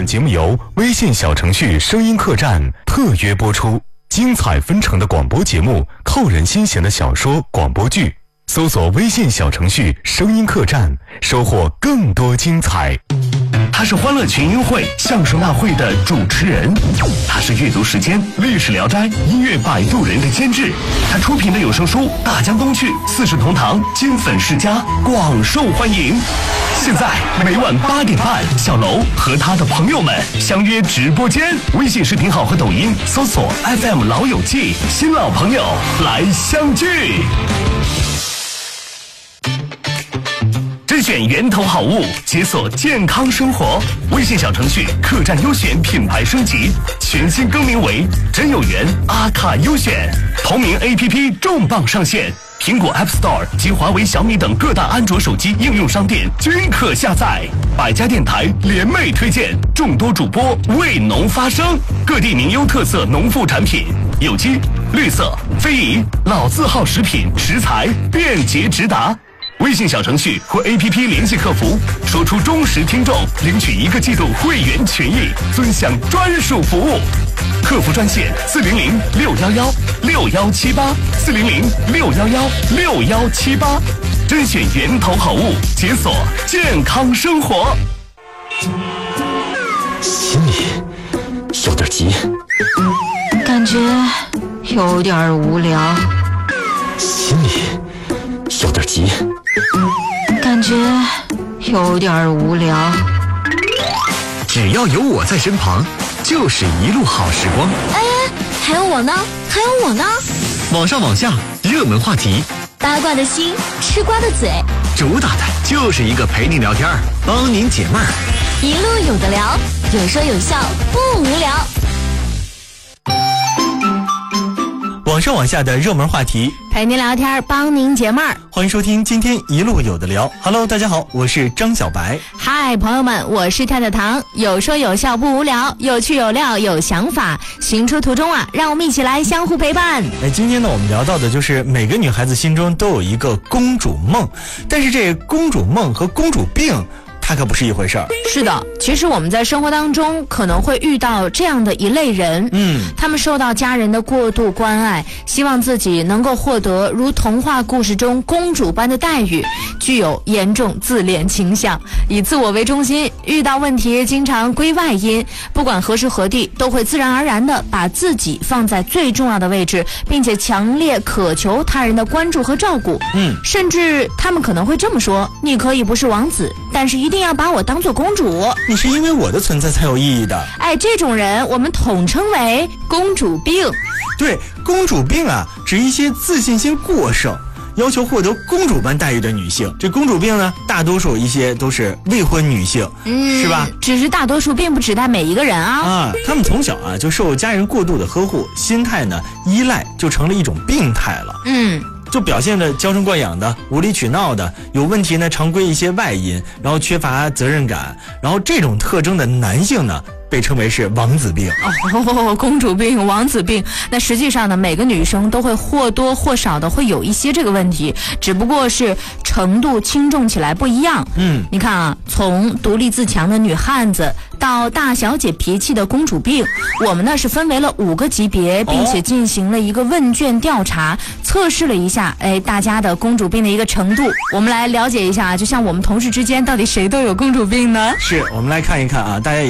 本节目由微信小程序声音客栈特约播出，精彩纷呈的广播节目，扣人心弦的小说广播剧，搜索微信小程序声音客栈，收获更多精彩。 他是欢乐群英会相声大会的主持人，他是阅读时间历史聊斋音乐摆渡人的监制，他出品的有声书《大江东去》《四世同堂》金粉世家广受欢迎。现在每晚8点半，小楼和他的朋友们相约直播间，微信视频号和抖音搜索 FM 老友记，新老朋友来相聚。甄选源头好物，解锁健康生活。微信小程序客栈优选品牌升级，全新更名为真有缘阿卡优选。同名 APP 重磅上线，苹果 App Store 及华为、小米等各大安卓手机应用商店均可下载。百家电台联袂推荐，众多主播为农发声，各地名优特色农副产品，有机、绿色、非遗、老字号食品食材便捷直达。微信小程序或 APP 联系客服，说出忠实听众，领取1个季度会员权益，尊享专属服务。客服专线400-611-6178，400-611-6178，甄选源头好物，解锁健康生活。 心里有点急， 感觉有点无聊， 心里有点急， 感觉有点无聊。 只要有我在身旁，就是一路好时光。 哎，还有我呢，还有我呢。 网上网下，热门话题， 八卦的心，吃瓜的嘴， 主打的就是一个陪您聊天，帮您解闷儿。 一路有的聊，有说有笑，不无聊。 网上网下的热门话题， 陪您聊天，帮您解闷儿。 欢迎收听今天一路有的聊。Hello， 大家好，我是张小白。 嗨，朋友们，我是跳跳糖，有说有笑不无聊，有趣有料有想法，行车途中啊，让我们一起来相互陪伴。 今天呢，我们聊到的就是每个女孩子心中都有一个公主梦，但是这公主梦和公主病它可不是一回事儿。 是的，其实我们在生活当中可能会遇到这样的一类人，他们受到家人的过度关爱，希望自己能够获得如童话故事中公主般的待遇，具有严重自恋倾向，以自我为中心，遇到问题经常归外因，不管何时何地都会自然而然地把自己放在最重要的位置，并且强烈渴求他人的关注和照顾。甚至他们可能会这么说：你可以不是王子，但是一定要把我当作公主， 你是因为我的存在才有意义的。 这种人我们统称为公主病。 对，公主病啊，指一些自信心过剩，要求获得公主般待遇的女性。这公主病呢，大多数一些都是未婚女性，是吧？ 只是大多数并不指代每一个人啊。 他们从小啊就受家人过度的呵护，心态呢依赖就成了一种病态了。就表现着娇生惯养的、无理取闹的，有问题呢常归一些外因，然后缺乏责任感，然后这种特征的男性呢被称为是王子病。 公主病、王子病，那实际上呢，每个女生都会或多或少的会有一些这个问题，只不过是程度轻重起来不一样。你看啊，从独立自强的女汉子到大小姐脾气的公主病，我们呢是分为了5个级别，并且进行了一个问卷调查，测试了一下大家的公主病的一个程度。我们来了解一下，就像我们同事之间到底谁都有公主病呢？ 是，我们来看一看啊，大家